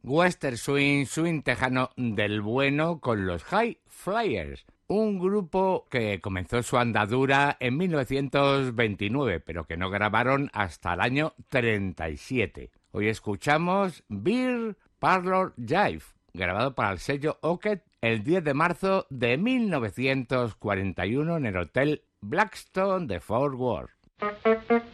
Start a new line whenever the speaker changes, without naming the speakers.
Western Swing, swing tejano del bueno con los High Flyers, un grupo que comenzó su andadura en 1929, pero que no grabaron hasta el año 37. Hoy escuchamos Beer Parlor Jive, grabado para el sello Ocket el 10 de marzo de 1941 en el Hotel Blackstone de Fort Worth.